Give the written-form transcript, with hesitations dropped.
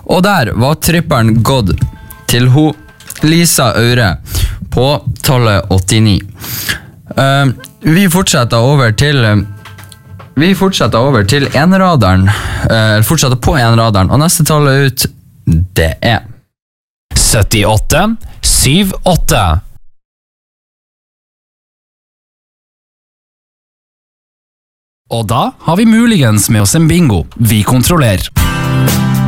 Og der var tripperen gått til Lisa Aure på tallet 89. Vi fortsetter over til enraderen, fortsetter på enraderen, og neste tallet ut, det 78, 78. Og da har vi muligens med oss en bingo. Vi kontrollerer.